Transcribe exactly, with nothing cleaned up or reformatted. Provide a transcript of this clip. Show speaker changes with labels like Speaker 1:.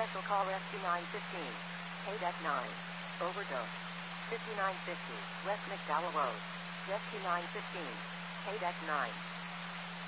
Speaker 1: Special call Rescue nine fifteen. K-Deck nine. Overdose. fifty-nine fifty. West McDowell Road. Rescue nine fifteen. K-Deck nine.